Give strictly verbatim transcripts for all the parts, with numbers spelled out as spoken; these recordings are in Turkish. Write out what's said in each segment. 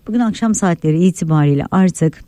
Bugün akşam saatleri itibariyle artık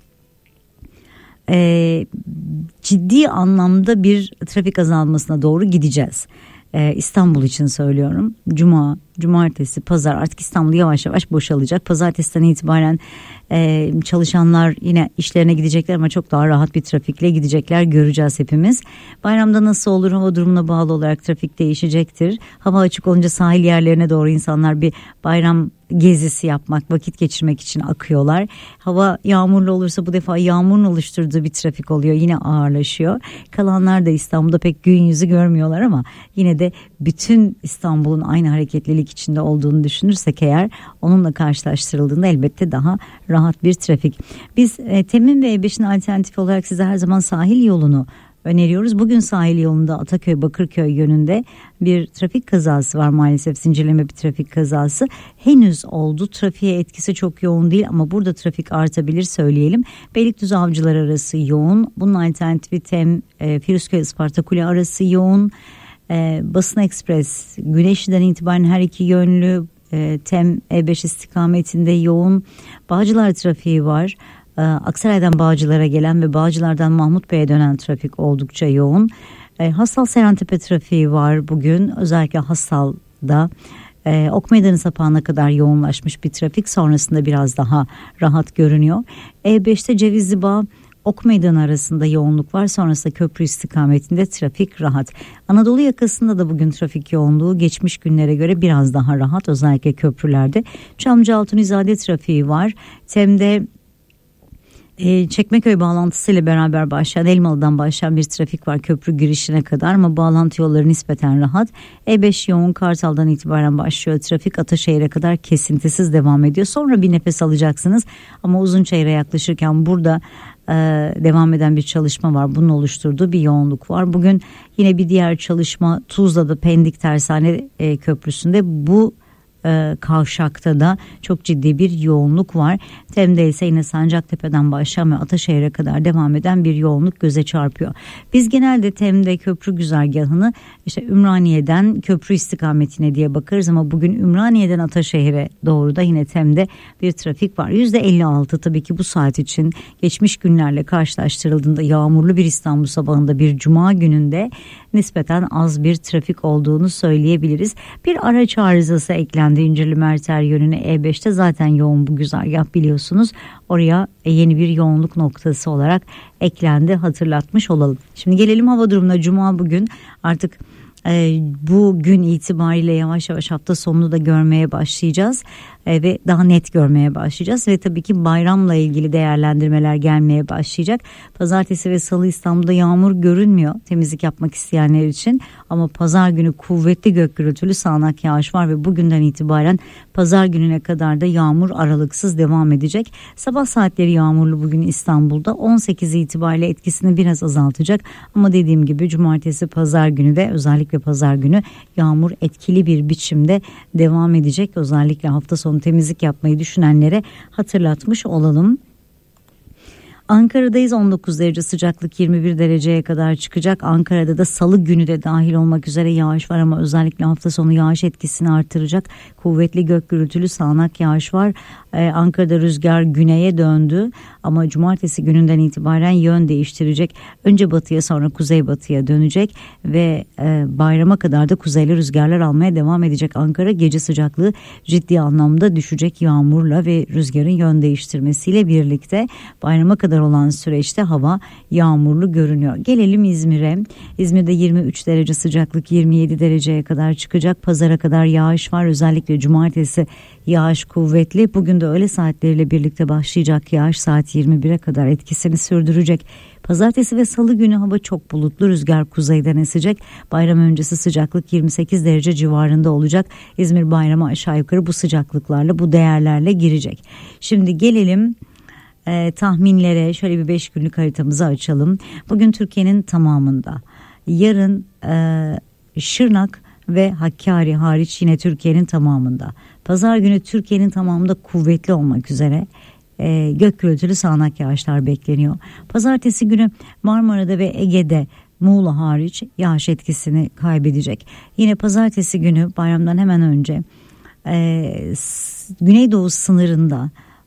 e, ciddi anlamda bir trafik azalmasına doğru gideceğiz. Ee, İstanbul için söylüyorum. Cuma, cumartesi, pazar artık İstanbul yavaş yavaş boşalacak. Pazartesiden itibaren e, çalışanlar yine işlerine gidecekler ama çok daha rahat bir trafikle gidecekler, göreceğiz hepimiz. Bayramda nasıl olur, hava durumuna bağlı olarak trafik değişecektir. Hava açık olunca sahil yerlerine doğru insanlar bir bayram gezisi yapmak, vakit geçirmek için akıyorlar. Hava yağmurlu olursa bu defa yağmurun oluşturduğu bir trafik oluyor, yine ağırlaşıyor. Kalanlar da İstanbul'da pek gün yüzü görmüyorlar ama yine de bütün İstanbul'un aynı hareketlilik içinde olduğunu düşünürsek eğer, onunla karşılaştırıldığında elbette daha rahat bir trafik. Biz e, Temin ve E beşin alternatifi olarak size her zaman sahil yolunu öneriyoruz. Bugün sahil yolunda Ataköy Bakırköy yönünde bir trafik kazası var maalesef, zincirleme bir trafik kazası. Henüz oldu. Trafiğe etkisi çok yoğun değil ama burada trafik artabilir söyleyelim. Beylikdüzü Avcılar arası yoğun. Bunun alternatifi Tem e, Firuzköy Isparta Kule arası yoğun. E, Basın Ekspres Güneşli'den itibaren her iki yönlü e, Tem E beş istikametinde yoğun. Bağcılar trafiği var. Aksaray'dan Bağcılar'a gelen ve Bağcılar'dan Mahmut Bey'e dönen trafik oldukça yoğun. E, Hastal Seyrantepe trafiği var bugün. Özellikle Hastal'da e, Ok Meydanı sapağına kadar yoğunlaşmış bir trafik. Sonrasında biraz daha rahat görünüyor. E beşte Cevizli Bağ Ok Meydanı arasında yoğunluk var. Sonrasında köprü istikametinde trafik rahat. Anadolu yakasında da bugün trafik yoğunluğu geçmiş günlere göre biraz daha rahat. Özellikle köprülerde. Çamlıca Altunizade trafiği var. Tem'de Çekmeköy bağlantısıyla beraber başlayan, Elmalı'dan başlayan bir trafik var köprü girişine kadar ama bağlantı yolları nispeten rahat. E beş yoğun, Kartal'dan itibaren başlıyor trafik, Ataşehir'e kadar kesintisiz devam ediyor. Sonra bir nefes alacaksınız ama Uzunçayır'a yaklaşırken burada e, devam eden bir çalışma var. Bunun oluşturduğu bir yoğunluk var. Bugün yine bir diğer çalışma Tuzla'da Pendik Tersane e, Köprüsü'nde, bu E, kavşakta da çok ciddi bir yoğunluk var. Tem'de ise yine Sancaktepe'den başlayan ve Ataşehir'e kadar devam eden bir yoğunluk göze çarpıyor. Biz genelde Tem'de köprü güzergahını işte Ümraniye'den köprü istikametine diye bakarız ama bugün Ümraniye'den Ataşehir'e doğru da yine Tem'de bir trafik var. yüzde elli altı tabii ki bu saat için geçmiş günlerle karşılaştırıldığında yağmurlu bir İstanbul sabahında bir cuma gününde nispeten az bir trafik olduğunu söyleyebiliriz. Bir araç arızası eklendi İncirli Merter yönüne E beşte, zaten yoğun bu güzergah biliyorsunuz. Oraya yeni bir yoğunluk noktası olarak eklendi, hatırlatmış olalım. Şimdi gelelim hava durumuna. Cuma bugün artık e, bu gün itibariyle yavaş yavaş hafta sonunu da görmeye başlayacağız. E, ve daha net görmeye başlayacağız ve tabii ki bayramla ilgili değerlendirmeler gelmeye başlayacak. Pazartesi ve salı İstanbul'da yağmur görünmüyor temizlik yapmak isteyenler için ama pazar günü kuvvetli gök gürültülü sağanak yağış var ve bugünden itibaren pazar gününe kadar da yağmur aralıksız devam edecek. Sabah saatleri yağmurlu bugün İstanbul'da, on sekiz itibariyle etkisini biraz azaltacak ama dediğim gibi cumartesi pazar günü de özellikle pazar günü yağmur etkili bir biçimde devam edecek. Özellikle hafta sonu temizlik yapmayı düşünenlere hatırlatmış olalım. Ankara'dayız, on dokuz derece sıcaklık, yirmi bir dereceye kadar çıkacak. Ankara'da da salı günü de dahil olmak üzere yağış var ama özellikle hafta sonu yağış etkisini artıracak. Kuvvetli gök gürültülü sağanak yağış var. Ee, Ankara'da rüzgar güneye döndü ama cumartesi gününden itibaren yön değiştirecek. Önce batıya sonra kuzeybatıya dönecek ve e, bayrama kadar da kuzeyli rüzgarlar almaya devam edecek. Ankara gece sıcaklığı ciddi anlamda düşecek yağmurla ve rüzgarın yön değiştirmesiyle birlikte. Bayrama kadar olan süreçte hava yağmurlu görünüyor. Gelelim İzmir'e. İzmir'de yirmi üç derece sıcaklık, yirmi yedi dereceye kadar çıkacak. Pazara kadar yağış var. Özellikle cumartesi yağış kuvvetli. Bugün de öğle saatleriyle birlikte başlayacak yağış saat yirmi bire kadar etkisini sürdürecek. Pazartesi ve salı günü hava çok bulutlu, rüzgar kuzeyden esecek. Bayram öncesi sıcaklık yirmi sekiz derece civarında olacak. İzmir bayrama aşağı yukarı bu sıcaklıklarla, bu değerlerle girecek. Şimdi gelelim E, tahminlere. Şöyle bir beş günlük haritamızı açalım. Bugün Türkiye'nin tamamında, yarın e, Şırnak ve Hakkari hariç yine Türkiye'nin tamamında, pazar günü Türkiye'nin tamamında kuvvetli olmak üzere e, gök gürültülü sağanak yağışlar bekleniyor. Pazartesi günü Marmara'da ve Ege'de, Muğla hariç, yağış etkisini kaybedecek. Yine pazartesi günü bayramdan hemen önce e, Güneydoğu sınırında